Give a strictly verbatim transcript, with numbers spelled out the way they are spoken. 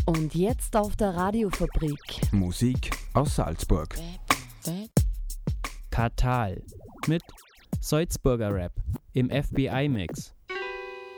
Und jetzt auf der Radiofabrik. Musik aus Salzburg. Katal mit Salzburger Rap im F B I-Mix.